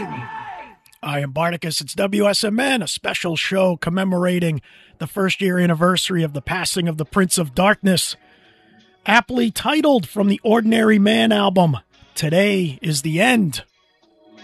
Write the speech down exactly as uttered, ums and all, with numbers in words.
I am Bardicus. It's W S M N, a special show commemorating the first year anniversary of the passing of the Prince of Darkness. Aptly titled from the Ordinary Man album, Today is the End.